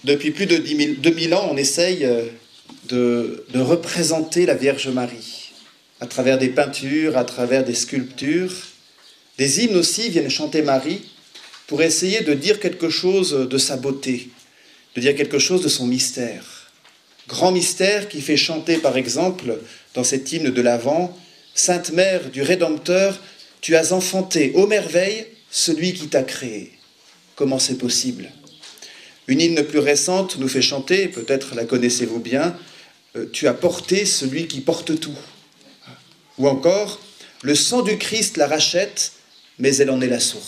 Depuis plus de 2000 ans, on essaye de représenter la Vierge Marie, à travers des peintures, à travers des sculptures. Des hymnes aussi viennent chanter Marie pour essayer de dire quelque chose de sa beauté, de dire quelque chose de son mystère. Grand mystère qui fait chanter, par exemple, dans cet hymne de l'Avent, « Sainte Mère du Rédempteur, tu as enfanté, ô merveille, celui qui t'a créé. » Comment c'est possible ? Une hymne plus récente nous fait chanter, peut-être la connaissez-vous bien, « Tu as porté celui qui porte tout. » Ou encore, « Le sang du Christ la rachète, mais elle en est la source. »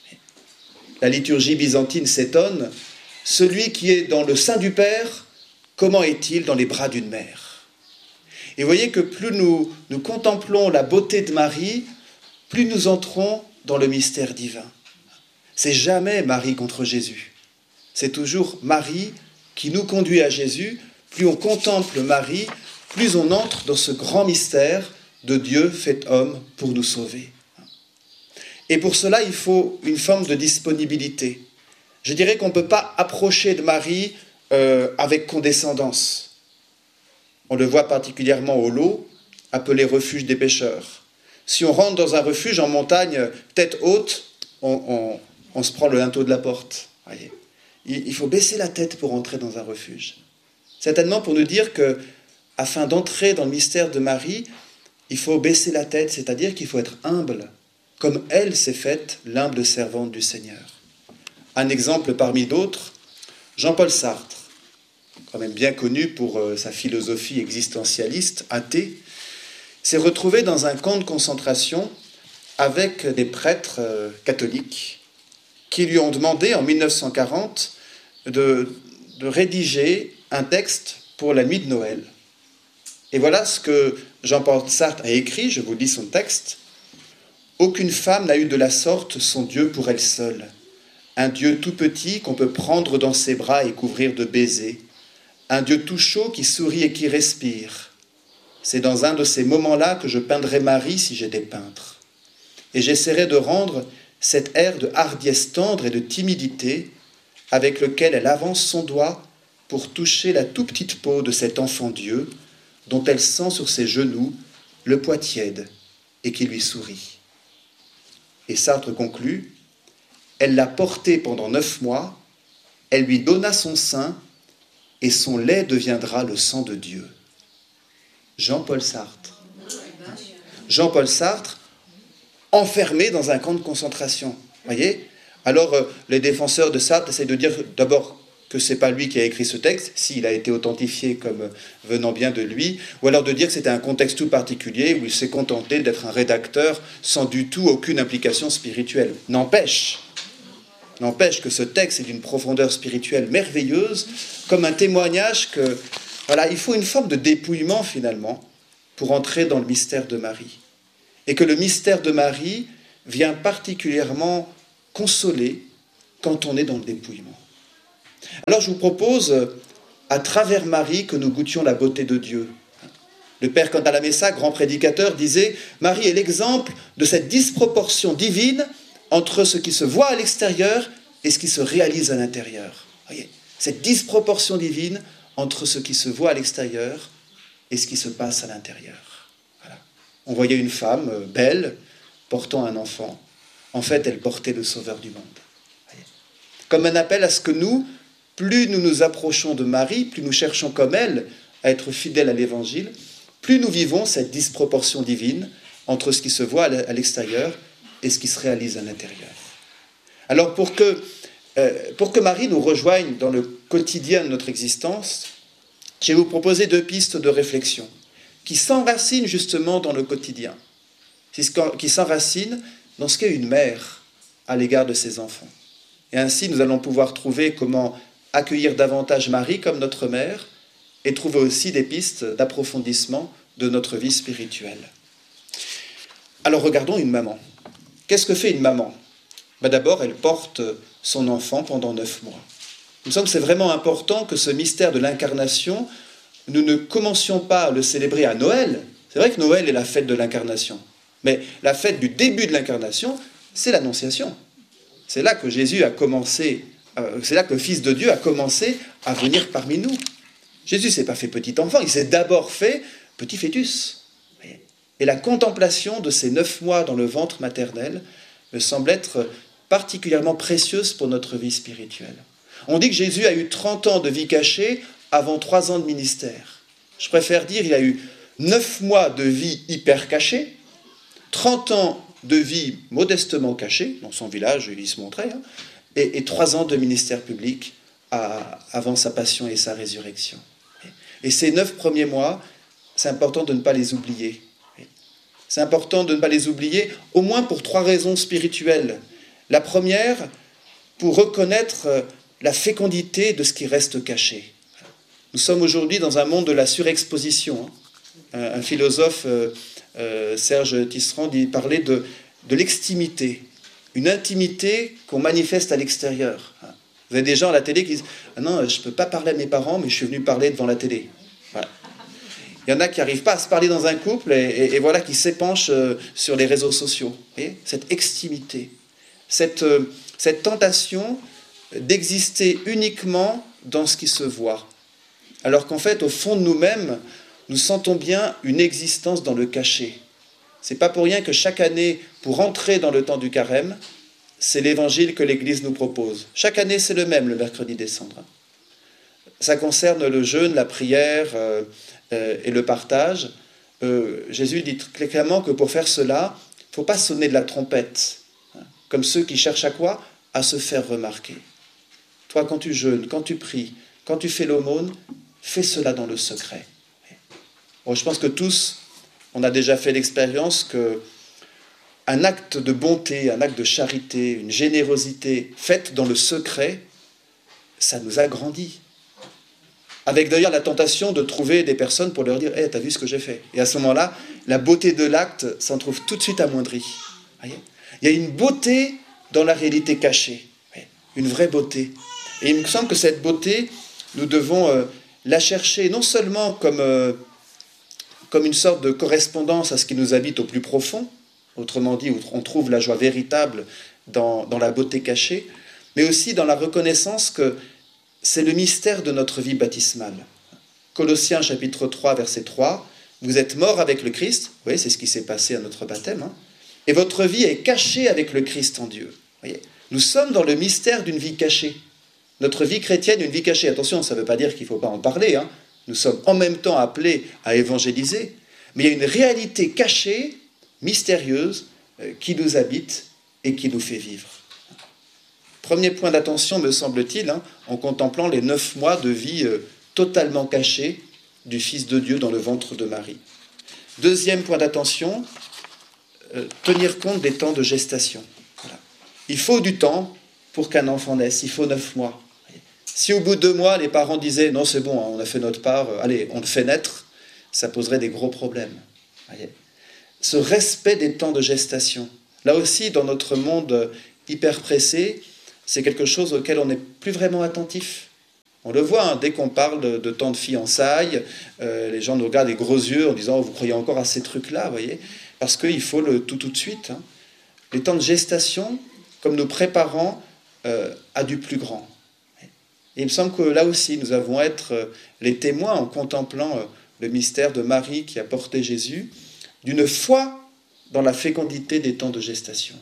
La liturgie byzantine s'étonne, « Celui qui est dans le sein du Père, comment est-il dans les bras d'une mère ?» Et vous voyez que plus nous contemplons la beauté de Marie, plus nous entrons dans le mystère divin. C'est jamais Marie contre Jésus. C'est toujours Marie qui nous conduit à Jésus. Plus on contemple Marie, plus on entre dans ce grand mystère de Dieu fait homme pour nous sauver. Et pour cela, il faut une forme de disponibilité. Je dirais qu'on ne peut pas approcher de Marie avec condescendance. On le voit particulièrement au lot, appelé refuge des pécheurs. Si on rentre dans un refuge en montagne, tête haute, on se prend le linteau de la porte. Voyez. Il faut baisser la tête pour entrer dans un refuge. Certainement pour nous dire que, afin d'entrer dans le mystère de Marie, il faut baisser la tête, c'est-à-dire qu'il faut être humble, comme elle s'est faite l'humble servante du Seigneur. Un exemple parmi d'autres, Jean-Paul Sartre, quand même bien connu pour sa philosophie existentialiste, athée, s'est retrouvé dans un camp de concentration avec des prêtres catholiques qui lui ont demandé en 1940 de rédiger un texte pour la nuit de Noël. Et voilà ce que Jean-Paul Sartre a écrit, je vous lis son texte. « Aucune femme n'a eu de la sorte son Dieu pour elle seule. Un Dieu tout petit qu'on peut prendre dans ses bras et couvrir de baisers. Un Dieu tout chaud qui sourit et qui respire. C'est dans un de ces moments-là que je peindrai Marie si j'étais peintre. Et j'essaierai de rendre cet air de hardiesse tendre et de timidité avec lequel elle avance son doigt pour toucher la tout petite peau de cet enfant Dieu dont elle sent sur ses genoux le poids tiède et qui lui sourit. » Et Sartre conclut, « Elle l'a porté pendant 9 mois, elle lui donna son sein et son lait deviendra le sang de Dieu. » Jean-Paul Sartre. Jean-Paul Sartre, enfermé dans un camp de concentration. Voyez ? Alors, les défenseurs de Sartre essayent de dire d'abord que ce n'est pas lui qui a écrit ce texte, s'il a été authentifié comme venant bien de lui, ou alors de dire que c'était un contexte tout particulier où il s'est contenté d'être un rédacteur sans du tout aucune implication spirituelle. N'empêche que ce texte est d'une profondeur spirituelle merveilleuse, comme un témoignage que, voilà, il faut une forme de dépouillement finalement pour entrer dans le mystère de Marie. Et que le mystère de Marie vient particulièrement consoler quand on est dans le dépouillement. Alors je vous propose, à travers Marie, que nous goûtions la beauté de Dieu. Le père Cantalamessa, grand prédicateur, disait « Marie est l'exemple de cette disproportion divine entre ce qui se voit à l'extérieur et ce qui se réalise à l'intérieur. » Voyez, cette disproportion divine entre ce qui se voit à l'extérieur et ce qui se passe à l'intérieur. Voilà. On voyait une femme belle, portant un enfant. En fait, elle portait le Sauveur du monde. Voyez. Comme un appel à ce que nous, plus nous nous approchons de Marie, plus nous cherchons comme elle à être fidèles à l'Évangile, plus nous vivons cette disproportion divine entre ce qui se voit à l'extérieur et ce qui se réalise à l'intérieur. Alors pour que Marie nous rejoigne dans le quotidien de notre existence, je vais vous proposer 2 pistes de réflexion qui s'enracinent justement dans le quotidien, qui s'enracinent dans ce qu'est une mère à l'égard de ses enfants. Et ainsi, nous allons pouvoir trouver comment accueillir davantage Marie comme notre mère et trouver aussi des pistes d'approfondissement de notre vie spirituelle. Alors regardons une maman. Qu'est-ce que fait une maman ? D'abord, elle porte son enfant pendant 9 mois. Il me semble que c'est vraiment important que ce mystère de l'incarnation, nous ne commencions pas à le célébrer à Noël. C'est vrai que Noël est la fête de l'incarnation. Mais la fête du début de l'incarnation, c'est l'Annonciation. C'est là que Jésus a commencé c'est là que le Fils de Dieu a commencé à venir parmi nous. Jésus ne s'est pas fait petit enfant, il s'est d'abord fait petit fœtus. Et la contemplation de ces 9 mois dans le ventre maternel me semble être particulièrement précieuse pour notre vie spirituelle. On dit que Jésus a eu 30 ans de vie cachée avant 3 ans de ministère. Je préfère dire qu'il a eu 9 mois de vie hyper cachée, 30 ans de vie modestement cachée, dans son village, il se montrait, et 3 ans de ministère public avant sa passion et sa résurrection. Et ces 9 premiers mois, c'est important de ne pas les oublier. C'est important de ne pas les oublier, au moins pour 3 raisons spirituelles. La première, pour reconnaître la fécondité de ce qui reste caché. Nous sommes aujourd'hui dans un monde de la surexposition. Un philosophe, Serge Tisserand, parlait de l'extimité, une intimité qu'on manifeste à l'extérieur. Vous avez des gens à la télé qui disent « Ah non, je ne peux pas parler à mes parents, mais je suis venu parler devant la télé. » Voilà. Il y en a qui n'arrivent pas à se parler dans un couple et voilà qui s'épanchent sur les réseaux sociaux. Vous voyez, cette extimité, cette tentation d'exister uniquement dans ce qui se voit. Alors qu'en fait, au fond de nous-mêmes, nous sentons bien une existence dans le caché. Ce n'est pas pour rien que chaque année, pour entrer dans le temps du carême, c'est l'évangile que l'Église nous propose. Chaque année, c'est le même, le mercredi des cendres. Ça concerne le jeûne, la prière et le partage. Jésus dit très clairement que pour faire cela, il ne faut pas sonner de la trompette, comme ceux qui cherchent à quoi ? À se faire remarquer. Toi, quand tu jeûnes, quand tu pries, quand tu fais l'aumône, fais cela dans le secret. Bon, je pense que tous, on a déjà fait l'expérience qu'un acte de bonté, un acte de charité, une générosité faite dans le secret, ça nous agrandit. Avec d'ailleurs la tentation de trouver des personnes pour leur dire « Hey, t'as vu ce que j'ai fait ?» Et à ce moment-là, la beauté de l'acte s'en trouve tout de suite amoindrie. Voyez ? Il y a une beauté dans la réalité cachée, une vraie beauté. Et il me semble que cette beauté, nous devons la chercher non seulement comme une sorte de correspondance à ce qui nous habite au plus profond, autrement dit, où on trouve la joie véritable dans la beauté cachée, mais aussi dans la reconnaissance que c'est le mystère de notre vie baptismale. Colossiens chapitre 3, verset 3, « Vous êtes morts avec le Christ », vous voyez, c'est ce qui s'est passé à notre baptême, et votre vie est cachée avec le Christ en Dieu. Vous voyez, nous sommes dans le mystère d'une vie cachée. Notre vie chrétienne, une vie cachée. Attention, ça ne veut pas dire qu'il ne faut pas en parler. Nous sommes en même temps appelés à évangéliser. Mais il y a une réalité cachée, mystérieuse, qui nous habite et qui nous fait vivre. Premier point d'attention, me semble-t-il, en contemplant les 9 mois de vie totalement cachés du Fils de Dieu dans le ventre de Marie. Deuxième point d'attention, tenir compte des temps de gestation. Voilà. Il faut du temps pour qu'un enfant naisse, il faut 9 mois. Si au bout de 2 mois, les parents disaient « Non, c'est bon, on a fait notre part, allez, on le fait naître », ça poserait des gros problèmes. Voyez. Ce respect des temps de gestation, là aussi, dans notre monde hyper pressé, c'est quelque chose auquel on n'est plus vraiment attentif. On le voit, dès qu'on parle de temps de fiançailles, les gens nous regardent les gros yeux en disant « Vous croyez encore à ces trucs-là ?» voyez, parce qu'il faut le tout de suite. Les temps de gestation, comme nous préparons à du plus grand. Et il me semble que là aussi, nous avons à être les témoins en contemplant le mystère de Marie qui a porté Jésus, d'une foi dans la fécondité des temps de gestation.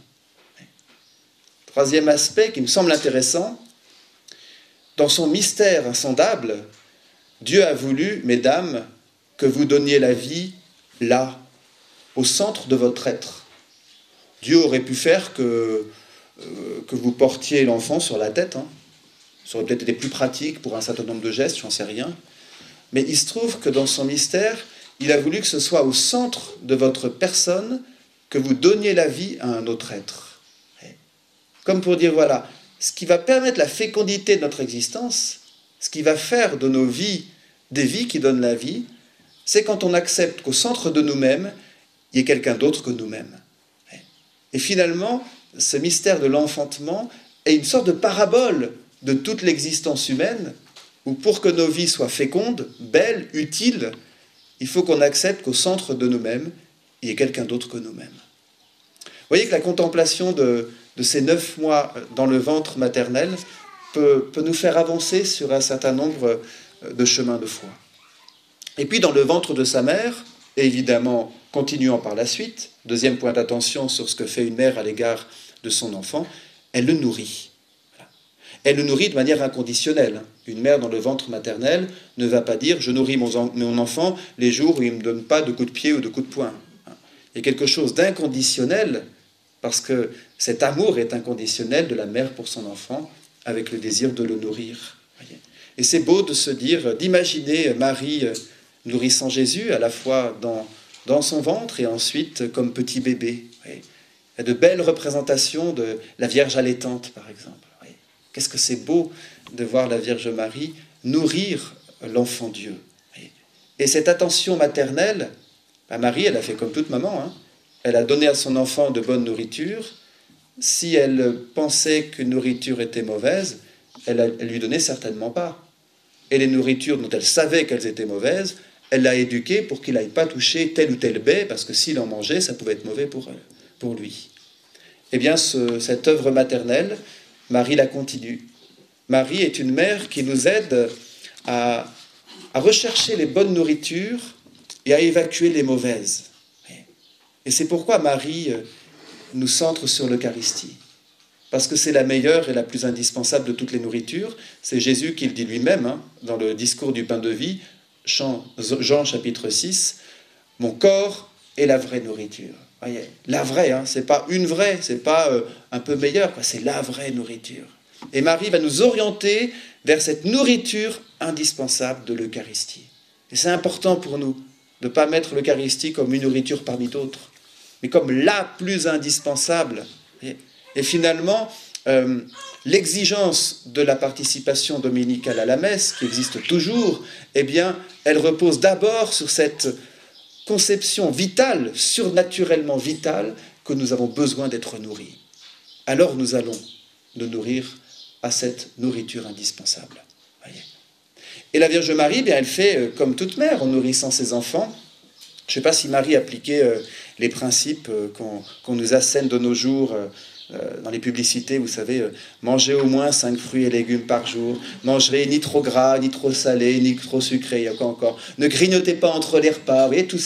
Troisième aspect qui me semble intéressant, dans son mystère insondable, Dieu a voulu, mesdames, que vous donniez la vie là, au centre de votre être. Dieu aurait pu faire que vous portiez l'enfant sur la tête, Ça aurait peut-être été plus pratique pour un certain nombre de gestes, j'en sais rien. Mais il se trouve que dans son mystère, il a voulu que ce soit au centre de votre personne que vous donniez la vie à un autre être. Comme pour dire, voilà, ce qui va permettre la fécondité de notre existence, ce qui va faire de nos vies des vies qui donnent la vie, c'est quand on accepte qu'au centre de nous-mêmes, il y ait quelqu'un d'autre que nous-mêmes. Et finalement, ce mystère de l'enfantement est une sorte de parabole de toute l'existence humaine, où pour que nos vies soient fécondes, belles, utiles, il faut qu'on accepte qu'au centre de nous-mêmes, il y ait quelqu'un d'autre que nous-mêmes. Vous voyez que la contemplation de ces 9 mois dans le ventre maternel peut nous faire avancer sur un certain nombre de chemins de foi. Et puis dans le ventre de sa mère, et évidemment continuant par la suite, deuxième point d'attention sur ce que fait une mère à l'égard de son enfant, elle le nourrit. Elle le nourrit de manière inconditionnelle. Une mère dans le ventre maternel ne va pas dire « je nourris mon enfant les jours où il ne me donne pas de coups de pied ou de coups de poing ». Il y a quelque chose d'inconditionnel, parce que cet amour est inconditionnel de la mère pour son enfant, avec le désir de le nourrir. Et c'est beau de se dire, d'imaginer Marie nourrissant Jésus, à la fois dans son ventre et ensuite comme petit bébé. Il y a de belles représentations de la Vierge allaitante, par exemple. Qu'est-ce que c'est beau de voir la Vierge Marie nourrir l'enfant Dieu. Et cette attention maternelle, Marie, elle a fait comme toute maman, hein. Elle a donné à son enfant de bonne nourriture. Si elle pensait qu'une nourriture était mauvaise, elle lui donnait certainement pas. Et les nourritures dont elle savait qu'elles étaient mauvaises, elle l'a éduqué pour qu'il n'aille pas toucher telle ou telle baie, parce que s'il en mangeait, ça pouvait être mauvais pour lui. Eh bien, cette œuvre maternelle, Marie la continue. Marie est une mère qui nous aide à rechercher les bonnes nourritures et à évacuer les mauvaises. Et c'est pourquoi Marie nous centre sur l'Eucharistie. Parce que c'est la meilleure et la plus indispensable de toutes les nourritures. C'est Jésus qui le dit lui-même, dans le discours du pain de vie, Jean chapitre 6, « Mon corps est la vraie nourriture ». Voyez, la vraie, c'est pas une vraie, c'est pas un peu meilleure, c'est la vraie nourriture. Et Marie va nous orienter vers cette nourriture indispensable de l'Eucharistie. Et c'est important pour nous de ne pas mettre l'Eucharistie comme une nourriture parmi d'autres, mais comme la plus indispensable. Et finalement, l'exigence de la participation dominicale à la messe, qui existe toujours, eh bien, elle repose d'abord sur cette conception vitale, surnaturellement vitale, que nous avons besoin d'être nourris. Alors nous allons nous nourrir à cette nourriture indispensable. Voyez. Et la Vierge Marie, bien, elle fait comme toute mère en nourrissant ses enfants. Je ne sais pas si Marie appliquait les principes qu'on nous assène de nos jours dans les publicités, vous savez, mangez au moins 5 fruits et légumes par jour, mangerez ni trop gras, ni trop salé, ni trop sucré, il y a quoi encore, ne grignotez pas entre les repas. Vous voyez, tous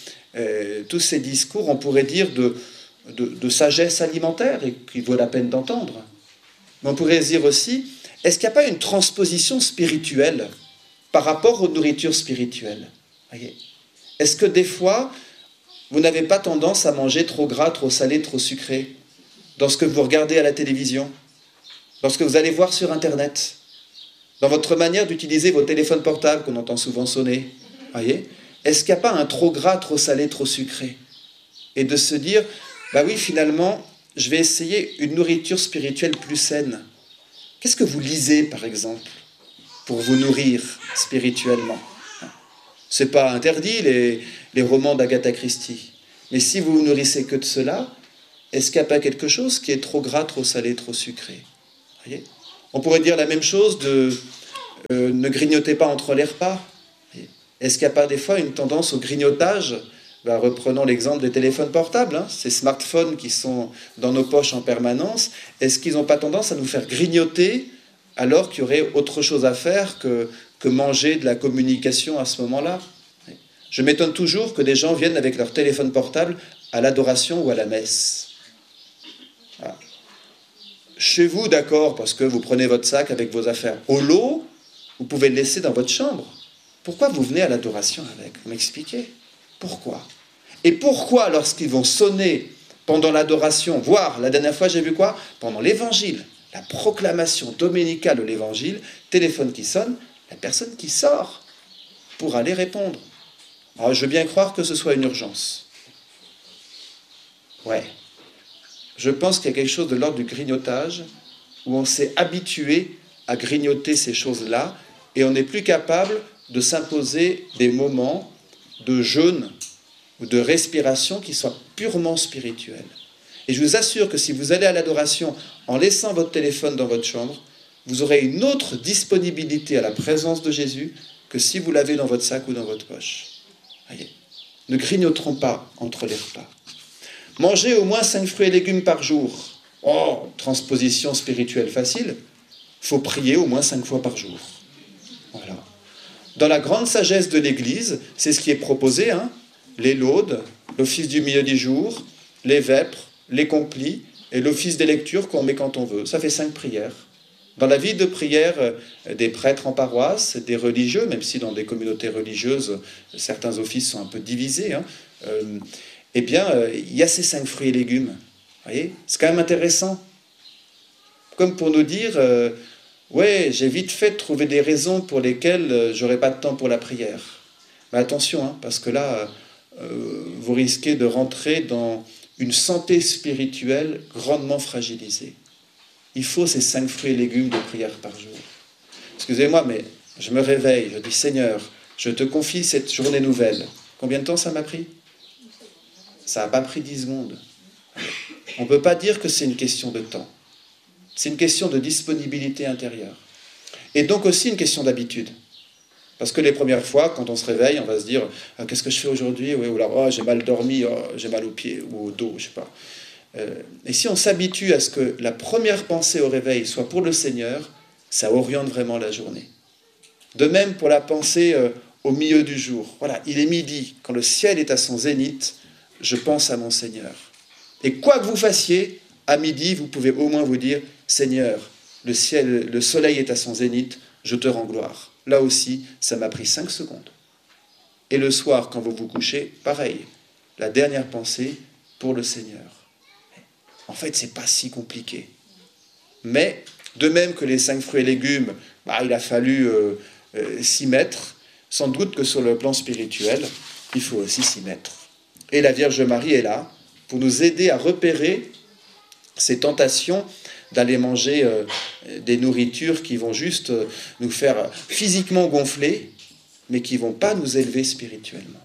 ces discours, on pourrait dire, de sagesse alimentaire, et qu'il vaut la peine d'entendre. Mais on pourrait dire aussi, est-ce qu'il n'y a pas une transposition spirituelle par rapport aux nourritures spirituelles? Voyez. Est-ce que des fois, vous n'avez pas tendance à manger trop gras, trop salé, trop sucré dans ce que vous regardez à la télévision, dans ce que vous allez voir sur Internet, dans votre manière d'utiliser vos téléphones portables qu'on entend souvent sonner? Voyez. Est-ce qu'il n'y a pas un trop gras, trop salé, trop sucré? Et de se dire, bah oui, finalement, je vais essayer une nourriture spirituelle plus saine. Qu'est-ce que vous lisez, par exemple, pour vous nourrir spirituellement? C'est pas interdit, les romans d'Agatha Christie. Mais si vous vous nourrissez que de cela, est-ce qu'il n'y a pas quelque chose qui est trop gras, trop salé, trop sucré? Voyez. On pourrait dire la même chose de ne grignotez pas entre les repas. Est-ce qu'il n'y a pas des fois une tendance au grignotage? Reprenons l'exemple des téléphones portables, ces smartphones qui sont dans nos poches en permanence. Est-ce qu'ils n'ont pas tendance à nous faire grignoter alors qu'il y aurait autre chose à faire que manger de la communication à ce moment-là? Je m'étonne toujours que des gens viennent avec leur téléphone portable à l'adoration ou à la messe. Voilà. Chez vous, d'accord, parce que vous prenez votre sac avec vos affaires. Au lot, vous pouvez le laisser dans votre chambre. Pourquoi vous venez à l'adoration avec? Vous m'expliquez? Pourquoi? Et pourquoi, lorsqu'ils vont sonner pendant l'adoration, voire, la dernière fois, j'ai vu quoi? Pendant l'évangile, la proclamation dominicale de l'évangile, téléphone qui sonne, la personne qui sort pour aller répondre. Alors, je veux bien croire que ce soit une urgence. Ouais. Je pense qu'il y a quelque chose de l'ordre du grignotage, où on s'est habitué à grignoter ces choses-là, et on n'est plus capable de s'imposer des moments de jeûne ou de respiration qui soient purement spirituels. Et je vous assure que si vous allez à l'adoration en laissant votre téléphone dans votre chambre, vous aurez une autre disponibilité à la présence de Jésus que si vous l'avez dans votre sac ou dans votre poche. Voyez. Ne grignoterons pas entre les repas. Mangez au moins 5 fruits et légumes par jour. Oh, transposition spirituelle facile. il faut prier au moins 5 fois par jour. Voilà. Dans la grande sagesse de l'Église, c'est ce qui est proposé, hein, les laudes, l'office du milieu du jour, les vêpres, les complis et l'office des lectures qu'on met quand on veut. Ça fait 5 prières. Dans la vie de prière des prêtres en paroisse, des religieux, même si dans des communautés religieuses, certains offices sont un peu divisés, hein, il y a ces 5 fruits et légumes. Vous voyez, c'est quand même intéressant. Comme pour nous dire, ouais, j'ai vite fait de trouver des raisons pour lesquelles j'aurai pas de temps pour la prière. Mais attention, hein, parce que là, vous risquez de rentrer dans une santé spirituelle grandement fragilisée. Il faut ces 5 fruits et légumes de prière par jour. Excusez-moi, mais je me réveille, je dis Seigneur, je te confie cette journée nouvelle. Combien de temps ça m'a pris? Ça n'a pas pris 10 secondes. On ne peut pas dire que c'est une question de temps. C'est une question de disponibilité intérieure. Et donc aussi une question d'habitude. Parce que les premières fois, quand on se réveille, on va se dire « Qu'est-ce que je fais aujourd'hui ?» ou alors oh, « j'ai mal dormi, oh, j'ai mal aux pieds ou au dos, je ne sais pas. » Et si on s'habitue à ce que la première pensée au réveil soit pour le Seigneur, ça oriente vraiment la journée. De même pour la pensée au milieu du jour. Voilà, il est midi, quand le ciel est à son zénith, je pense à mon Seigneur. Et quoi que vous fassiez, à midi, vous pouvez au moins vous dire « Seigneur, le soleil est à son zénith, je te rends gloire. » Là aussi, ça m'a pris 5 secondes. Et le soir, quand vous vous couchez, pareil. La dernière pensée pour le Seigneur. En fait, ce n'est pas si compliqué. Mais, de même que les 5 fruits et légumes, il a fallu s'y mettre. Sans doute que sur le plan spirituel, il faut aussi s'y mettre. Et la Vierge Marie est là pour nous aider à repérer ces tentations d'aller manger des nourritures qui vont juste nous faire physiquement gonfler, mais qui ne vont pas nous élever spirituellement.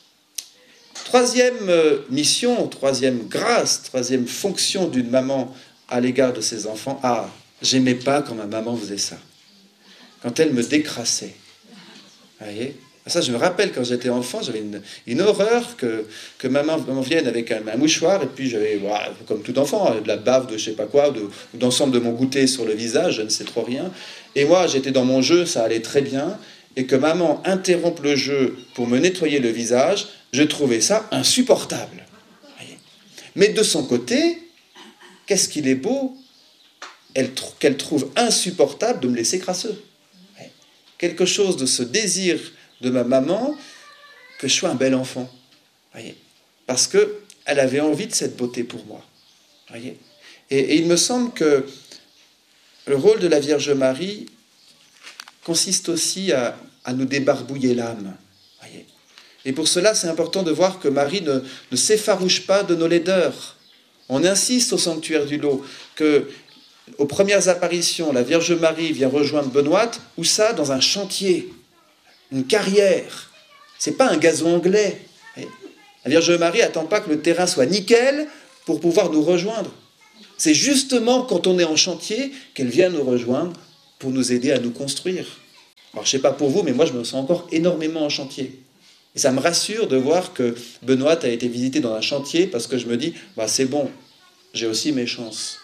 Troisième mission, troisième grâce, troisième fonction d'une maman à l'égard de ses enfants. Ah, j'aimais pas quand ma maman faisait ça. Quand elle me décrassait. Vous voyez ? Ça, je me rappelle quand j'étais enfant, j'avais une horreur que maman vienne avec un mouchoir, et puis j'avais, comme tout enfant, de la bave de je sais pas quoi, d'ensemble de mon goûter sur le visage, je ne sais trop rien. Et moi, j'étais dans mon jeu, ça allait très bien, et que maman interrompe le jeu pour me nettoyer le visage, je trouvais ça insupportable. Mais de son côté, qu'est-ce qu'il est beau qu'elle trouve insupportable de me laisser crasseux. Quelque chose de ce désir de ma maman, que je sois un bel enfant. Voyez, parce qu'elle avait envie de cette beauté pour moi. Voyez, et il me semble que le rôle de la Vierge Marie consiste aussi à nous débarbouiller l'âme. Voyez, et pour cela, c'est important de voir que Marie ne s'effarouche pas de nos laideurs. On insiste au sanctuaire du Lot que, aux premières apparitions, la Vierge Marie vient rejoindre Benoît, où ça, dans un chantier, une carrière. C'est pas un gazon anglais. La Vierge Marie n'attend pas que le terrain soit nickel pour pouvoir nous rejoindre. C'est justement quand on est en chantier qu'elle vient nous rejoindre pour nous aider à nous construire. Alors, je ne sais pas pour vous, mais moi, je me sens encore énormément en chantier. Et ça me rassure de voir que Benoît a été visité dans un chantier parce que je me dis, c'est bon, j'ai aussi mes chances.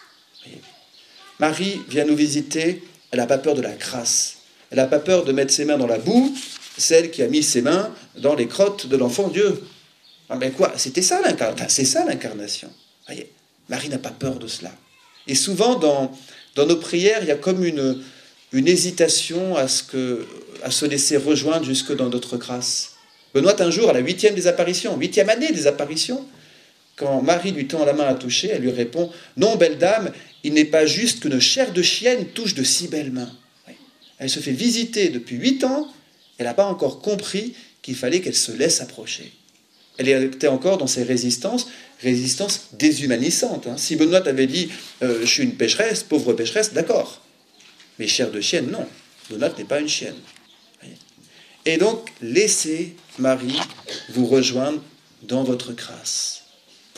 Marie vient nous visiter, elle n'a pas peur de la crasse. Elle n'a pas peur de mettre ses mains dans la boue, celle qui a mis ses mains dans les crottes de l'enfant Dieu. Ah ben quoi, c'est ça l'incarnation. Voyez, Marie n'a pas peur de cela. Et souvent, dans nos prières, il y a comme une hésitation à se laisser rejoindre jusque dans notre grâce. Benoît, un jour, à la 8e des apparitions, 8e année des apparitions, quand Marie lui tend la main à toucher, elle lui répond « Non, belle dame, il n'est pas juste qu'une chair de chienne touche de si belles mains. » Elle se fait visiter depuis 8 ans, elle n'a pas encore compris qu'il fallait qu'elle se laisse approcher. Elle était encore dans ses résistances déshumanisantes. Si Benoît avait dit « Je suis une pécheresse, pauvre pécheresse », d'accord. Mais chair de chienne, non. Benoît n'est pas une chienne. Et donc, laissez Marie vous rejoindre dans votre grâce. Pourquoi ?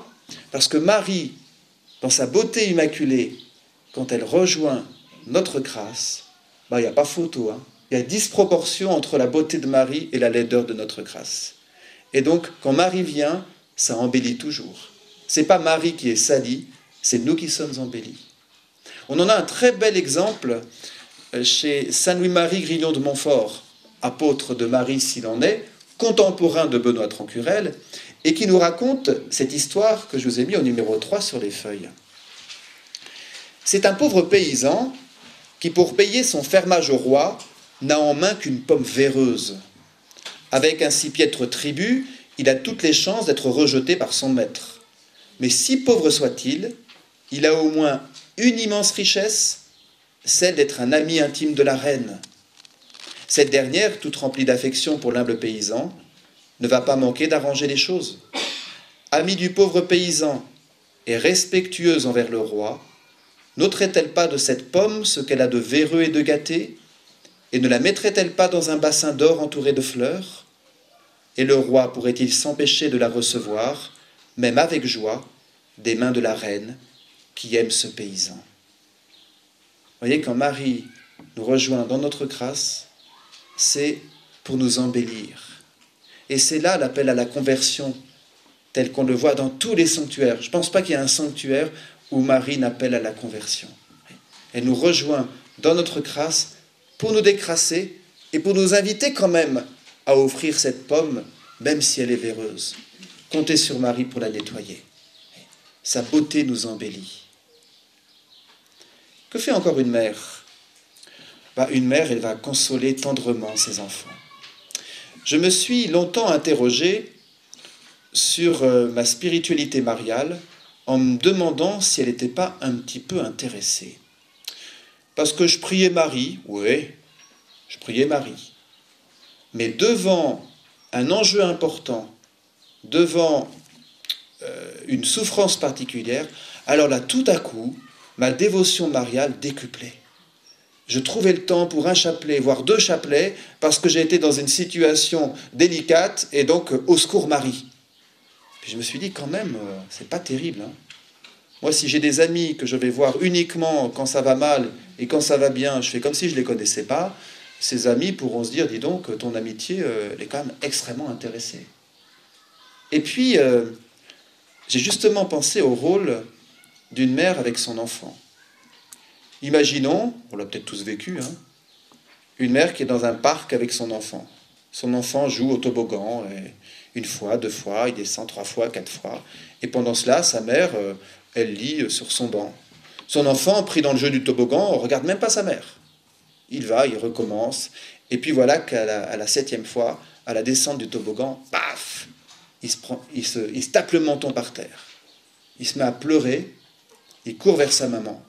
Parce que Marie, dans sa beauté immaculée, quand elle rejoint notre grâce, il n'y a pas photo. Il y a disproportion entre la beauté de Marie et la laideur de notre grâce. Et donc, quand Marie vient, ça embellit toujours. Ce n'est pas Marie qui est salie, c'est nous qui sommes embellis. On en a un très bel exemple chez Saint Louis-Marie Grignon de Montfort, apôtre de Marie s'il en est, contemporain de Benoît Trancurel, et qui nous raconte cette histoire que je vous ai mis au numéro 3 sur les feuilles. C'est un pauvre paysan qui, pour payer son fermage au roi, n'a en main qu'une pomme véreuse. Avec un si piètre tribut, il a toutes les chances d'être rejeté par son maître. Mais si pauvre soit-il, il a au moins une immense richesse, celle d'être un ami intime de la reine. Cette dernière, toute remplie d'affection pour l'humble paysan, ne va pas manquer d'arranger les choses. Amie du pauvre paysan et respectueuse envers le roi, n'ôterait-elle pas de cette pomme ce qu'elle a de véreux et de gâté, et ne la mettrait-elle pas dans un bassin d'or entouré de fleurs? Et le roi pourrait-il s'empêcher de la recevoir, même avec joie, des mains de la reine qui aime ce paysan? Vous voyez, quand Marie nous rejoint dans notre grâce, c'est pour nous embellir. Et c'est là l'appel à la conversion, tel qu'on le voit dans tous les sanctuaires. Je ne pense pas qu'il y ait un sanctuaire où Marie n'appelle à la conversion. Elle nous rejoint dans notre grâce pour nous décrasser et pour nous inviter quand même à offrir cette pomme, même si elle est véreuse. Comptez sur Marie pour la nettoyer. Sa beauté nous embellit. Que fait encore une mère? Une mère, elle va consoler tendrement ses enfants. Je me suis longtemps interrogé sur ma spiritualité mariale en me demandant si elle n'était pas un petit peu intéressée. Parce que je priais Marie, oui, je priais Marie. Mais devant un enjeu important, devant une souffrance particulière, alors là, tout à coup, ma dévotion mariale décuplait. Je trouvais le temps pour un chapelet, voire 2 chapelets, parce que j'ai été dans une situation délicate, et donc au secours Marie. Puis je me suis dit, quand même, c'est pas terrible. Hein. Moi, si j'ai des amis que je vais voir uniquement quand ça va mal, et quand ça va bien, je fais comme si je ne les connaissais pas, ces amis pourront se dire, dis donc, ton amitié, elle est quand même extrêmement intéressée. Et puis, j'ai justement pensé au rôle d'une mère avec son enfant. Imaginons, on l'a peut-être tous vécu, hein, une mère qui est dans un parc avec son enfant. Son enfant joue au toboggan, et 1 fois, 2 fois, il descend 3 fois, 4 fois. Et pendant cela, sa mère, elle lit sur son banc. Son enfant, pris dans le jeu du toboggan, ne regarde même pas sa mère. Il va, il recommence. Et puis voilà qu'à la 7e fois, à la descente du toboggan, paf, il se tape le menton par terre. Il se met à pleurer, il court vers sa maman.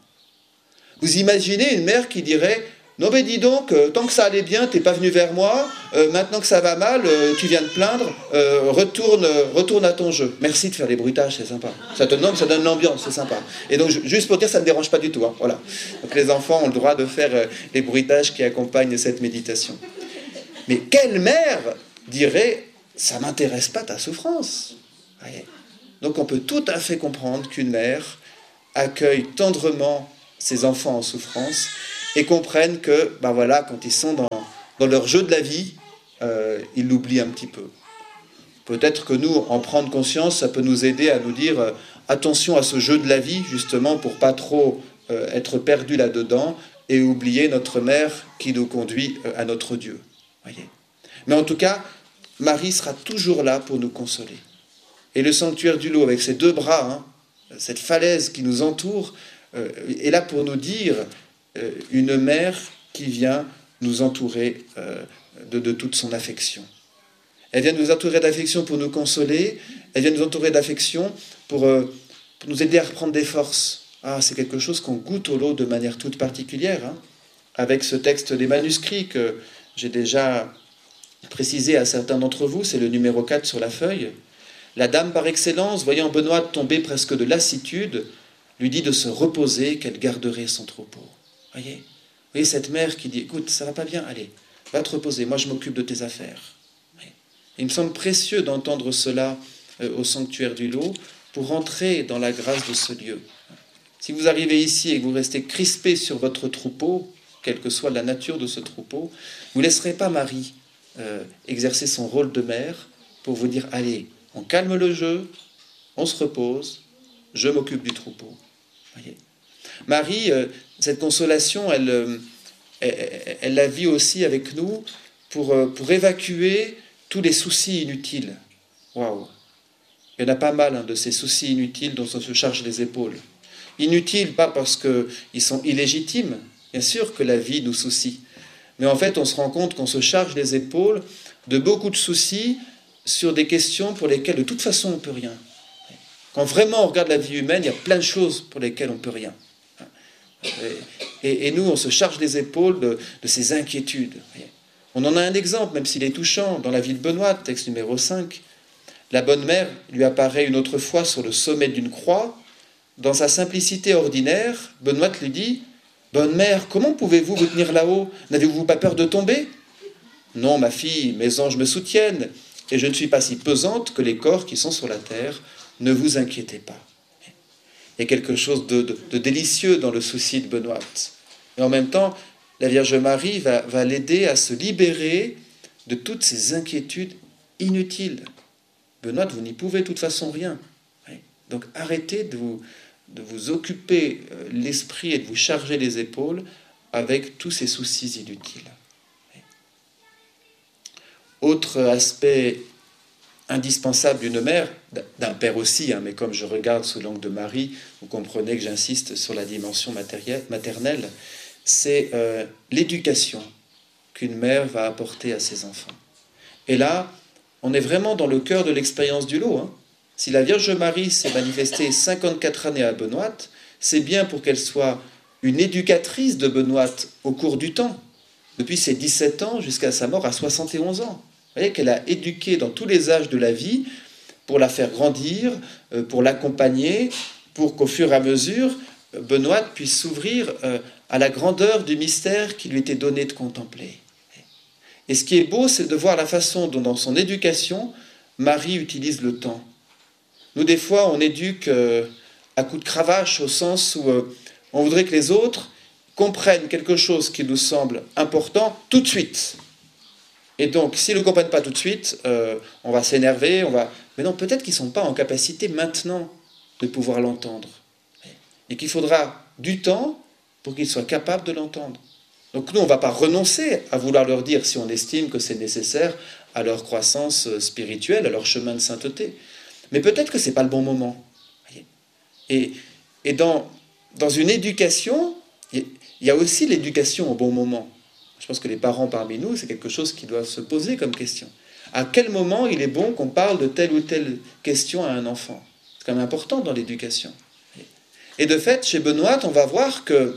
Vous imaginez une mère qui dirait « Non mais dis donc, tant que ça allait bien, t'es pas venu vers moi, maintenant que ça va mal, tu viens de plaindre, retourne à ton jeu. Merci de faire les bruitages, c'est sympa. Ça donne l'ambiance, c'est sympa. » Et donc, juste pour dire, ça ne me dérange pas du tout. Hein, voilà. Donc les enfants ont le droit de faire les bruitages qui accompagnent cette méditation. Mais quelle mère dirait « Ça ne m'intéresse pas ta souffrance ?» Voyez. Donc on peut tout à fait comprendre qu'une mère accueille tendrement ses enfants en souffrance et comprennent que, voilà, quand ils sont dans leur jeu de la vie, ils l'oublient un petit peu. Peut-être que nous, en prendre conscience, ça peut nous aider à nous dire attention à ce jeu de la vie, justement, pour pas trop être perdu là-dedans et oublier notre mère qui nous conduit à notre Dieu. Voyez. Mais en tout cas, Marie sera toujours là pour nous consoler. Et le sanctuaire du lot, avec ses 2 bras, hein, cette falaise qui nous entoure, est là pour nous dire une mère qui vient nous entourer de toute son affection. Elle vient nous entourer d'affection pour nous consoler, elle vient nous entourer d'affection pour nous aider à reprendre des forces. Ah, c'est quelque chose qu'on goûte au lot de manière toute particulière, hein, avec ce texte des manuscrits que j'ai déjà précisé à certains d'entre vous, c'est le numéro 4 sur la feuille. La dame par excellence, voyant Benoît tomber presque de lassitude, lui dit de se reposer, qu'elle garderait son troupeau. Voyez cette mère qui dit, écoute, ça va pas bien, allez, va te reposer, moi je m'occupe de tes affaires. Il me semble précieux d'entendre cela au sanctuaire du lot pour entrer dans la grâce de ce lieu. Si vous arrivez ici et que vous restez crispé sur votre troupeau, quelle que soit la nature de ce troupeau, vous ne laisserez pas Marie exercer son rôle de mère pour vous dire, allez, on calme le jeu, on se repose, je m'occupe du troupeau. Voyez. Marie, cette consolation, elle la vit aussi avec nous pour évacuer tous les soucis inutiles. Waouh! Il y en a pas mal de ces soucis inutiles dont on se charge les épaules. Inutiles, pas parce qu'ils sont illégitimes, bien sûr que la vie nous soucie, mais en fait on se rend compte qu'on se charge les épaules de beaucoup de soucis sur des questions pour lesquelles de toute façon on ne peut rien. Quand vraiment on regarde la vie humaine, il y a plein de choses pour lesquelles on ne peut rien. Et nous, on se charge les épaules de ces inquiétudes. On en a un exemple, même s'il est touchant, dans la vie de Benoît, texte numéro 5. La bonne mère lui apparaît une autre fois sur le sommet d'une croix. Dans sa simplicité ordinaire, Benoît lui dit « Bonne mère, comment pouvez-vous vous tenir là-haut? N'avez-vous pas peur de tomber ?»« Non, ma fille, mes anges me soutiennent, et je ne suis pas si pesante que les corps qui sont sur la terre. Ne vous inquiétez pas. » Il y a quelque chose de délicieux dans le souci de Benoît. Et en même temps, la Vierge Marie va l'aider à se libérer de toutes ces inquiétudes inutiles. Benoît, vous n'y pouvez de toute façon rien. Donc arrêtez de vous occuper l'esprit et de vous charger les épaules avec tous ces soucis inutiles. Autre aspect indispensable d'une mère, d'un père aussi, mais comme je regarde sous l'angle de Marie, vous comprenez que j'insiste sur la dimension maternelle, c'est l'éducation qu'une mère va apporter à ses enfants. Et là, on est vraiment dans le cœur de l'expérience du lot. Si la Vierge Marie s'est manifestée 54 années à Benoît, c'est bien pour qu'elle soit une éducatrice de Benoît au cours du temps, depuis ses 17 ans jusqu'à sa mort à 71 ans. Vous voyez qu'elle a éduqué dans tous les âges de la vie pour la faire grandir, pour l'accompagner, pour qu'au fur et à mesure, Benoît puisse s'ouvrir à la grandeur du mystère qui lui était donné de contempler. Et ce qui est beau, c'est de voir la façon dont, dans son éducation, Marie utilise le temps. Nous, des fois, on éduque à coups de cravache, au sens où on voudrait que les autres comprennent quelque chose qui nous semble important tout de suite. Et donc, s'ils ne le comprennent pas tout de suite, on va s'énerver, mais non, peut-être qu'ils ne sont pas en capacité maintenant de pouvoir l'entendre. Et qu'il faudra du temps pour qu'ils soient capables de l'entendre. Donc nous, on ne va pas renoncer à vouloir leur dire, si on estime que c'est nécessaire, à leur croissance spirituelle, à leur chemin de sainteté. Mais peut-être que ce n'est pas le bon moment. Et dans une éducation, il y a aussi l'éducation au bon moment. Je pense que les parents parmi nous, c'est quelque chose qui doit se poser comme question. À quel moment il est bon qu'on parle de telle ou telle question à un enfant? C'est quand même important dans l'éducation. Et de fait, chez Benoît, on va voir qu'il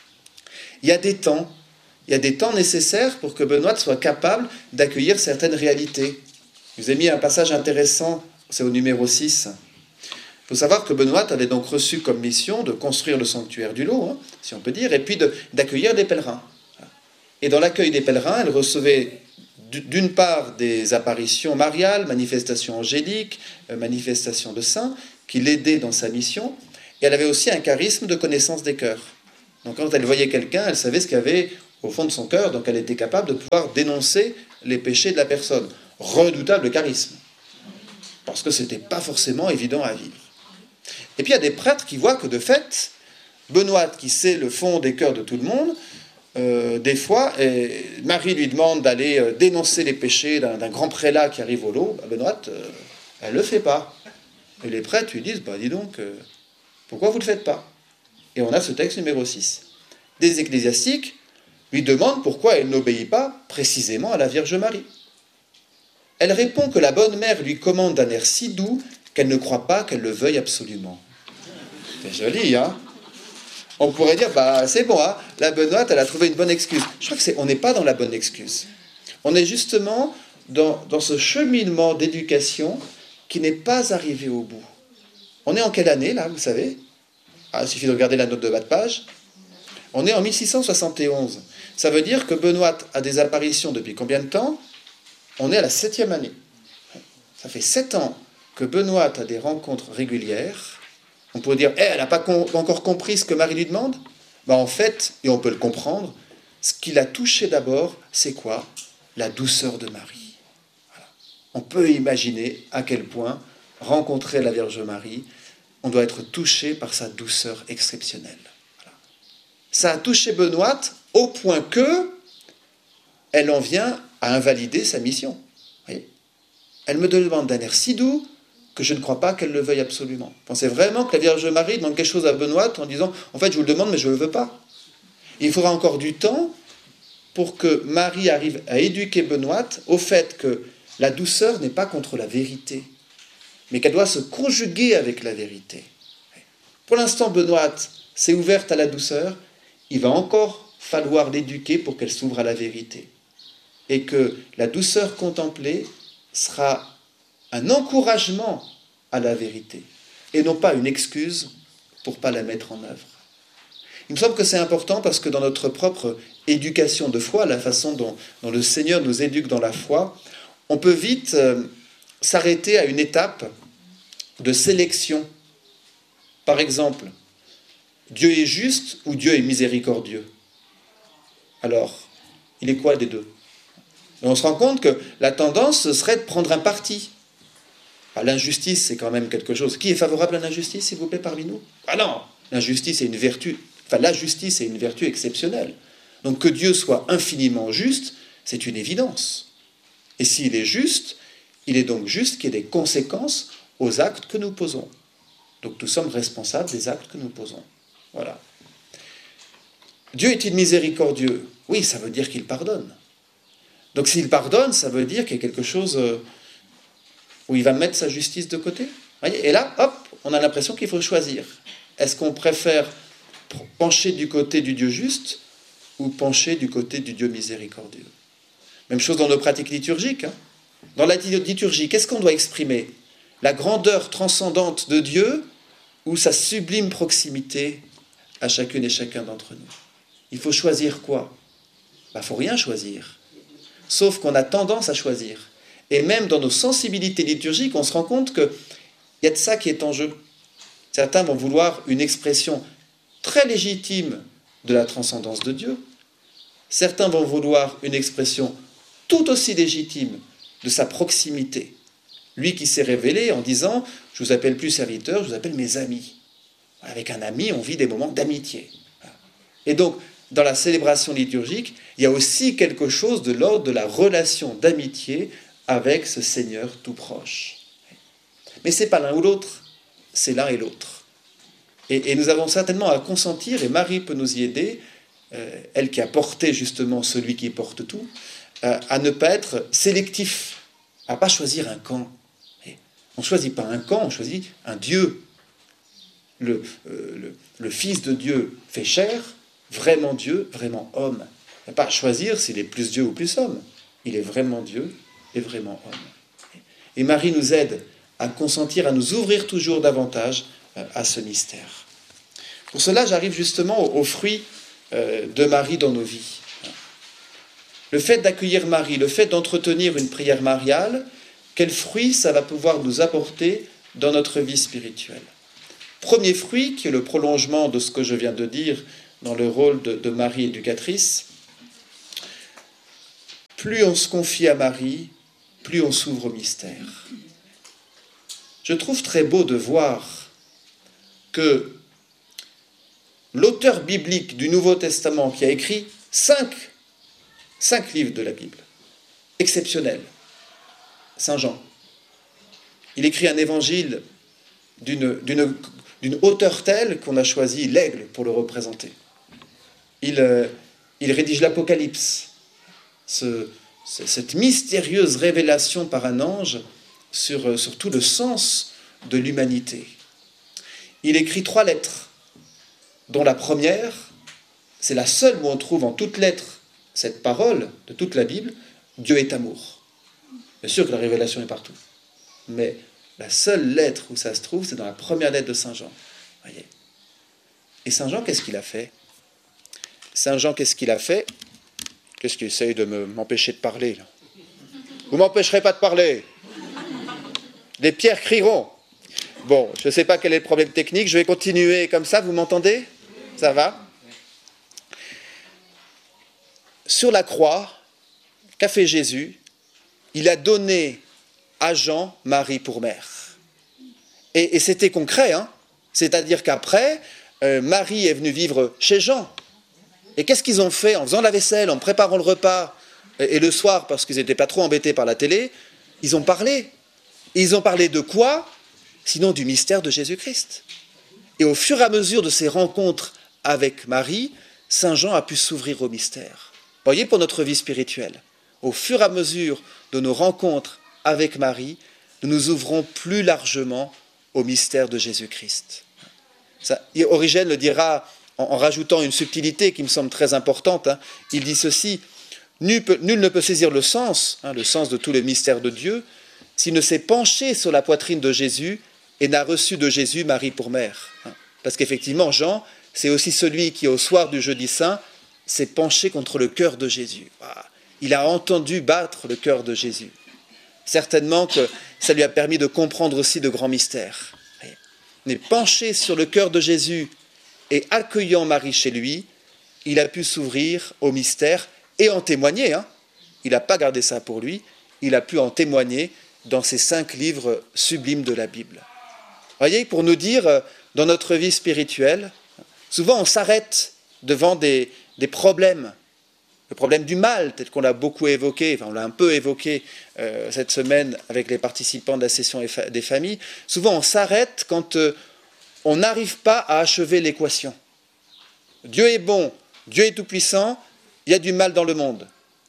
y a des temps. Il y a des temps nécessaires pour que Benoît soit capable d'accueillir certaines réalités. Je vous ai mis un passage intéressant, c'est au numéro 6. Il faut savoir que Benoît avait donc reçu comme mission de construire le sanctuaire du lot, si on peut dire, et puis d'accueillir des pèlerins. Et dans l'accueil des pèlerins, elle recevait d'une part des apparitions mariales, manifestations angéliques, manifestations de saints, qui l'aidaient dans sa mission, et elle avait aussi un charisme de connaissance des cœurs. Donc quand elle voyait quelqu'un, elle savait ce qu'il y avait au fond de son cœur, donc elle était capable de pouvoir dénoncer les péchés de la personne. Redoutable charisme, parce que ce n'était pas forcément évident à vivre. Et puis il y a des prêtres qui voient que de fait, Benoît, qui sait le fond des cœurs de tout le monde, des fois, Marie lui demande d'aller dénoncer les péchés d'un grand prélat qui arrive au lot. Benoît, elle ne le fait pas. Et les prêtres lui disent, dis donc, pourquoi vous ne le faites pas? Et on a ce texte numéro 6. Des ecclésiastiques lui demandent pourquoi elle n'obéit pas précisément à la Vierge Marie. Elle répond que la bonne mère lui commande d'un air si doux qu'elle ne croit pas qu'elle le veuille absolument. C'est joli, hein? On pourrait dire, c'est bon, la Benoît, elle a trouvé une bonne excuse. Je crois qu'on n'est pas dans la bonne excuse. On est justement dans ce cheminement d'éducation qui n'est pas arrivé au bout. On est en quelle année, là, vous savez? Il suffit de regarder la note de bas de page. On est en 1671. Ça veut dire que Benoît a des apparitions depuis combien de temps? On est à la 7e année. Ça fait 7 ans que Benoît a des rencontres régulières. On pourrait dire, elle n'a pas encore compris ce que Marie lui demande. En fait, et on peut le comprendre, ce qui l'a touché d'abord, c'est quoi? La douceur de Marie. Voilà. On peut imaginer à quel point rencontrer la Vierge Marie, on doit être touché par sa douceur exceptionnelle. Voilà. ça a touché Benoît au point que elle en vient à invalider sa mission. Vous voyez, elle me demande d'un air si doux que je ne crois pas qu'elle le veuille absolument. Pensez vraiment que la Vierge Marie demande quelque chose à Benoît en disant « En fait, je vous le demande, mais je ne le veux pas. » Il faudra encore du temps pour que Marie arrive à éduquer Benoît au fait que la douceur n'est pas contre la vérité, mais qu'elle doit se conjuguer avec la vérité. Pour l'instant, Benoît s'est ouverte à la douceur, il va encore falloir l'éduquer pour qu'elle s'ouvre à la vérité. Et que la douceur contemplée sera un encouragement à la vérité, et non pas une excuse pour ne pas la mettre en œuvre. Il me semble que c'est important parce que dans notre propre éducation de foi, la façon dont le Seigneur nous éduque dans la foi, on peut vite s'arrêter à une étape de sélection. Par exemple, Dieu est juste ou Dieu est miséricordieux? Alors, il est quoi des deux? Et on se rend compte que la tendance, ce serait de prendre un parti. L'injustice, c'est quand même quelque chose. Qui est favorable à l'injustice, s'il vous plaît, parmi nous? Ah non, l'injustice est une vertu. La justice est une vertu exceptionnelle. Donc que Dieu soit infiniment juste, c'est une évidence. Et s'il est juste, il est donc juste qu'il y ait des conséquences aux actes que nous posons. Donc nous sommes responsables des actes que nous posons. Voilà. Dieu est-il miséricordieux? Oui, ça veut dire qu'il pardonne. Donc s'il pardonne, ça veut dire qu'il y a quelque chose où il va mettre sa justice de côté. Et là, hop, on a l'impression qu'il faut choisir. Est-ce qu'on préfère pencher du côté du Dieu juste ou pencher du côté du Dieu miséricordieux? Même chose dans nos pratiques liturgiques. Dans la liturgie, qu'est-ce qu'on doit exprimer? La grandeur transcendante de Dieu ou sa sublime proximité à chacune et chacun d'entre nous? Il faut choisir quoi? Il ne faut rien choisir. Sauf qu'on a tendance à choisir. Et même dans nos sensibilités liturgiques, on se rend compte qu'il y a de ça qui est en jeu. Certains vont vouloir une expression très légitime de la transcendance de Dieu. Certains vont vouloir une expression tout aussi légitime de sa proximité. Lui qui s'est révélé en disant « Je vous appelle plus serviteur, je vous appelle mes amis ». Avec un ami, on vit des moments d'amitié. Et donc, dans la célébration liturgique, il y a aussi quelque chose de l'ordre de la relation d'amitié avec ce Seigneur tout proche. Mais ce n'est pas l'un ou l'autre, c'est l'un et l'autre. Et nous avons certainement à consentir, et Marie peut nous y aider, elle qui a porté justement celui qui porte tout, à ne pas être sélectif, à ne pas choisir un camp. On ne choisit pas un camp, on choisit un Dieu. Le Fils de Dieu fait chair, vraiment Dieu, vraiment homme. Il n'y a pas à choisir s'il est plus Dieu ou plus homme. Il est vraiment Dieu et vraiment homme. Et Marie nous aide à consentir, à nous ouvrir toujours davantage à ce mystère. Pour cela, j'arrive justement au fruit de Marie dans nos vies. Le fait d'accueillir Marie, le fait d'entretenir une prière mariale, quel fruit ça va pouvoir nous apporter dans notre vie spirituelle? Premier fruit, qui est le prolongement de ce que je viens de dire dans le rôle de Marie éducatrice, plus on se confie à Marie, plus on s'ouvre au mystère. Je trouve très beau de voir que l'auteur biblique du Nouveau Testament qui a écrit 5 livres de la Bible, exceptionnels, Saint Jean, il écrit un évangile d'une hauteur telle qu'on a choisi l'aigle pour le représenter. Il rédige l'Apocalypse, cette mystérieuse révélation par un ange sur tout le sens de l'humanité. Il écrit 3 lettres, dont la première, c'est la seule où on trouve en toutes lettres cette parole de toute la Bible, Dieu est amour. Bien sûr que la révélation est partout, mais la seule lettre où ça se trouve, c'est dans la première lettre de Saint Jean. Voyez. Et Saint Jean, qu'est-ce qu'il a fait? Saint Jean, qu'est-ce qu'il a fait? Qu'est-ce qu'il essaye de m'empêcher de parler là? Vous ne m'empêcherez pas de parler. Les pierres crieront. Bon, je ne sais pas quel est le problème technique, je vais continuer comme ça, vous m'entendez? Ça va? Sur la croix, qu'a fait Jésus? Il a donné à Jean Marie pour mère. Et c'était concret, hein? C'est-à-dire qu'après, Marie est venue vivre chez Jean. Et qu'est-ce qu'ils ont fait en faisant la vaisselle, en préparant le repas, et le soir, parce qu'ils n'étaient pas trop embêtés par la télé, ils ont parlé. Et ils ont parlé de quoi? Sinon du mystère de Jésus-Christ. Et au fur et à mesure de ces rencontres avec Marie, Saint Jean a pu s'ouvrir au mystère. Vous voyez, pour notre vie spirituelle, au fur et à mesure de nos rencontres avec Marie, nous nous ouvrons plus largement au mystère de Jésus-Christ. Origène le dira en rajoutant une subtilité qui me semble très importante. Il dit ceci: nul ne peut saisir le sens de tout le mystère de Dieu, s'il ne s'est penché sur la poitrine de Jésus et n'a reçu de Jésus Marie pour mère. Parce qu'effectivement, Jean, c'est aussi celui qui, au soir du jeudi saint, s'est penché contre le cœur de Jésus. Il a entendu battre le cœur de Jésus. Certainement que ça lui a permis de comprendre aussi de grands mystères. Mais penché sur le cœur de Jésus et accueillant Marie chez lui, il a pu s'ouvrir au mystère et en témoigner. Il n'a pas gardé ça pour lui, il a pu en témoigner dans ces 5 livres sublimes de la Bible. Vous voyez, pour nous dire, dans notre vie spirituelle, souvent on s'arrête devant des problèmes. Le problème du mal, peut-être qu'on l'a beaucoup évoqué, on l'a un peu évoqué cette semaine avec les participants de la session des familles. Souvent on s'arrête quand on n'arrive pas à achever l'équation. Dieu est bon, Dieu est tout-puissant, il y a du mal dans le monde.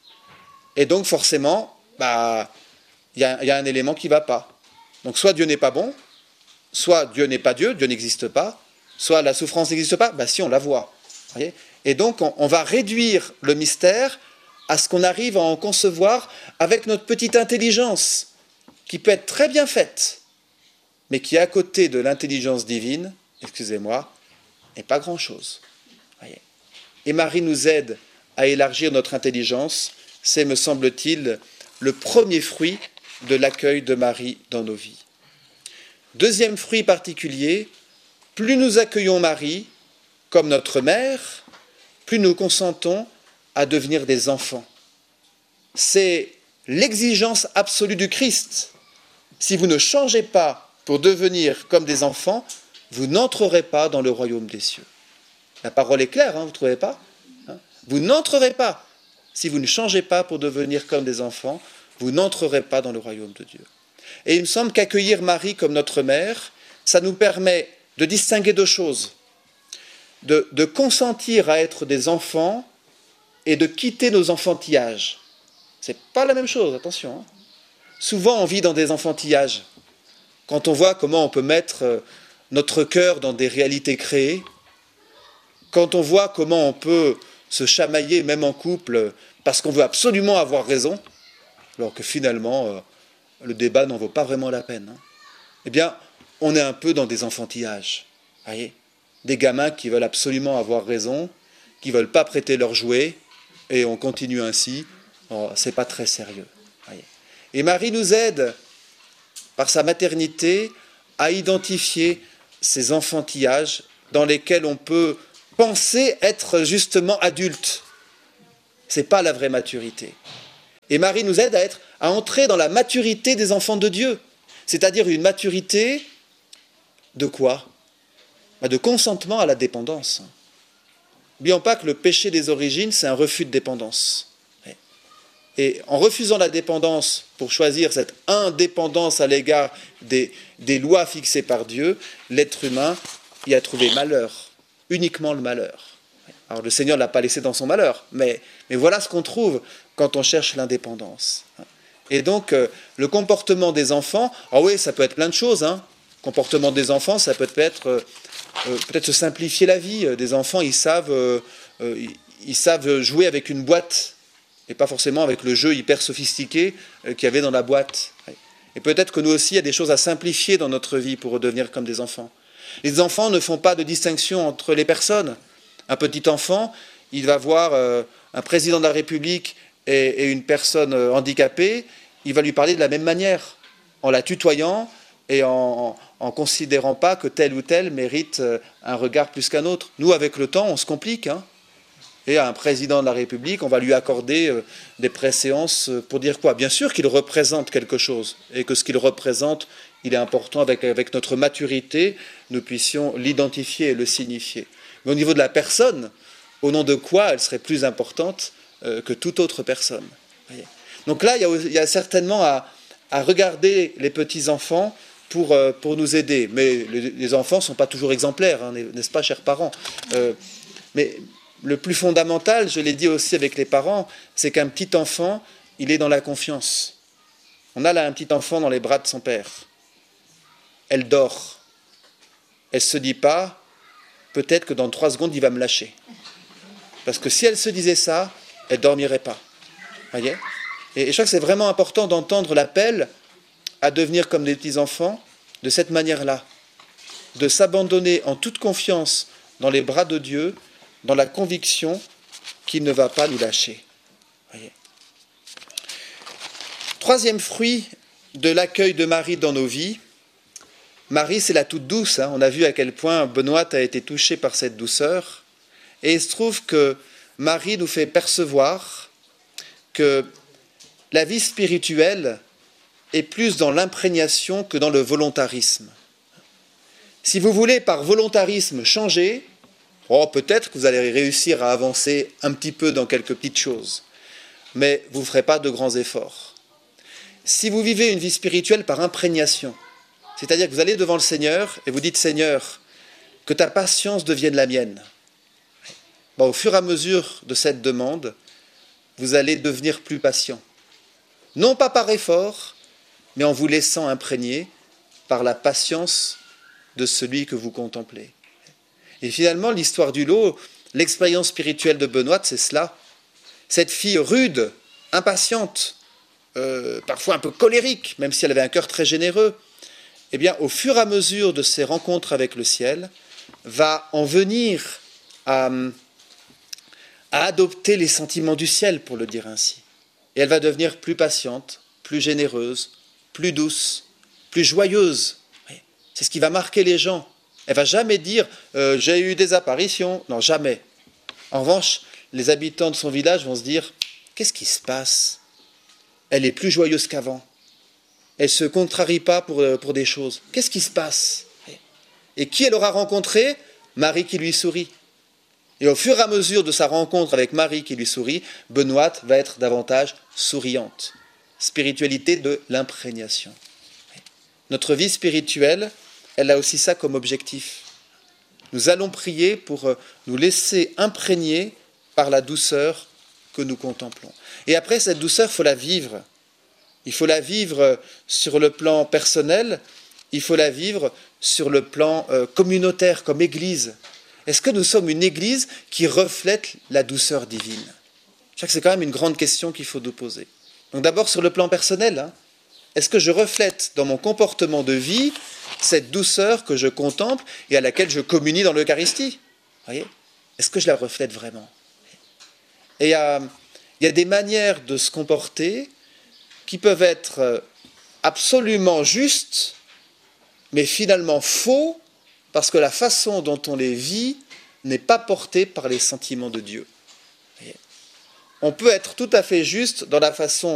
Et donc forcément, il y a un élément qui ne va pas. Donc soit Dieu n'est pas bon, soit Dieu n'est pas Dieu, Dieu n'existe pas, soit la souffrance n'existe pas, si on la voit. Voyez ? Et donc on va réduire le mystère à ce qu'on arrive à en concevoir avec notre petite intelligence, qui peut être très bien faite, mais qui, à côté de l'intelligence divine, n'est pas grand-chose. Voyez ? Et Marie nous aide à élargir notre intelligence. C'est, me semble-t-il, le premier fruit de l'accueil de Marie dans nos vies. Deuxième fruit particulier, plus nous accueillons Marie comme notre mère, plus nous consentons à devenir des enfants. C'est l'exigence absolue du Christ. Si vous ne changez pas pour devenir comme des enfants, vous n'entrerez pas dans le royaume des cieux. La parole est claire, vous ne trouvez pas ? Vous n'entrerez pas. Si vous ne changez pas pour devenir comme des enfants, vous n'entrerez pas dans le royaume de Dieu. Et il me semble qu'accueillir Marie comme notre mère, ça nous permet de distinguer 2 choses. De consentir à être des enfants et de quitter nos enfantillages. C'est pas la même chose, attention. Souvent, on vit dans des enfantillages. Quand on voit comment on peut mettre notre cœur dans des réalités créées, quand on voit comment on peut se chamailler, même en couple, parce qu'on veut absolument avoir raison, alors que finalement, le débat n'en vaut pas vraiment la peine. Eh bien, on est un peu dans des enfantillages. Voyez ? Des gamins qui veulent absolument avoir raison, qui ne veulent pas prêter leurs jouets, et on continue ainsi. C'est pas très sérieux. Voyez. Et Marie nous aide, par sa maternité, à identifier ces enfantillages dans lesquels on peut penser être justement adulte. Ce n'est pas la vraie maturité. Et Marie nous aide à entrer dans la maturité des enfants de Dieu, c'est-à-dire une maturité de quoi ? De consentement à la dépendance. N'oublions pas que le péché des origines, c'est un refus de dépendance. Et en refusant la dépendance pour choisir cette indépendance à l'égard des lois fixées par Dieu, l'être humain y a trouvé malheur, uniquement le malheur. Alors le Seigneur ne l'a pas laissé dans son malheur, mais voilà ce qu'on trouve quand on cherche l'indépendance. Et donc, le comportement des enfants, oui, ça peut être plein de choses. Le comportement des enfants, ça peut être peut-être se simplifier la vie. Des enfants, ils savent jouer avec une boîte, et pas forcément avec le jeu hyper sophistiqué qu'il y avait dans la boîte. Et peut-être que nous aussi, il y a des choses à simplifier dans notre vie pour redevenir comme des enfants. Les enfants ne font pas de distinction entre les personnes. Un petit enfant, il va voir un président de la République et une personne handicapée, il va lui parler de la même manière, en la tutoyant et en considérant pas que tel ou tel mérite un regard plus qu'un autre. Nous, avec le temps, on se complique. Et à un président de la République, on va lui accorder des préséances pour dire quoi ? Bien sûr qu'il représente quelque chose, et que ce qu'il représente, il est important avec notre maturité, nous puissions l'identifier et le signifier. Mais au niveau de la personne, au nom de quoi elle serait plus importante que toute autre personne. Voyez. Donc là, il y a certainement à regarder les petits-enfants pour nous aider. Mais les enfants ne sont pas toujours exemplaires, hein, n'est-ce pas, chers parents? Mais le plus fondamental, je l'ai dit aussi avec les parents, c'est qu'un petit enfant, il est dans la confiance. On a là un petit enfant dans les bras de son père. Elle dort. Elle ne se dit pas, peut-être que dans 3 secondes, il va me lâcher. Parce que si elle se disait ça, elle ne dormirait pas. Voyez ? Et je crois que c'est vraiment important d'entendre l'appel à devenir comme des petits-enfants de cette manière-là, de s'abandonner en toute confiance dans les bras de Dieu, dans la conviction qu'il ne va pas nous lâcher. Voyez. 3e fruit de l'accueil de Marie dans nos vies. Marie, c'est la toute douce. On a vu à quel point Benoît a été touché par cette douceur. Et il se trouve que Marie nous fait percevoir que la vie spirituelle est plus dans l'imprégnation que dans le volontarisme. Si vous voulez par volontarisme changer, peut-être que vous allez réussir à avancer un petit peu dans quelques petites choses, mais vous ne ferez pas de grands efforts. Si vous vivez une vie spirituelle par imprégnation, c'est-à-dire que vous allez devant le Seigneur et vous dites « Seigneur, que ta patience devienne la mienne ». Au fur et à mesure de cette demande, vous allez devenir plus patient. Non pas par effort, mais en vous laissant imprégner par la patience de celui que vous contemplez. Et finalement, l'histoire du lot, l'expérience spirituelle de Benoît, c'est cela. Cette fille rude, impatiente, parfois un peu colérique, même si elle avait un cœur très généreux, eh bien, au fur et à mesure de ses rencontres avec le ciel, va en venir à adopter les sentiments du ciel, pour le dire ainsi. Et elle va devenir plus patiente, plus généreuse, plus douce, plus joyeuse. C'est ce qui va marquer les gens. Elle ne va jamais dire « j'ai eu des apparitions ». Non, jamais. En revanche, les habitants de son village vont se dire « qu'est-ce qui se passe ? Elle est plus joyeuse qu'avant. Elle ne se contrarie pas pour des choses. Qu'est-ce qui se passe ?» Et qui elle aura rencontré ? Marie qui lui sourit. Et au fur et à mesure de sa rencontre avec Marie qui lui sourit, Benoît va être davantage souriante. Spiritualité de l'imprégnation. Notre vie spirituelle, elle a aussi ça comme objectif. Nous allons prier pour nous laisser imprégner par la douceur que nous contemplons. Et après, cette douceur, il faut la vivre. Il faut la vivre sur le plan personnel, il faut la vivre sur le plan communautaire, comme Église. Est-ce que nous sommes une Église qui reflète la douceur divine ? Je crois que c'est quand même une grande question qu'il faut nous poser. Donc d'abord sur le plan personnel, est-ce que je reflète dans mon comportement de vie cette douceur que je contemple et à laquelle je communie dans l'Eucharistie ? Voyez ? Est-ce que je la reflète vraiment ? Et il y a des manières de se comporter qui peuvent être absolument justes, mais finalement faux, parce que la façon dont on les vit n'est pas portée par les sentiments de Dieu. On peut être tout à fait juste dans la façon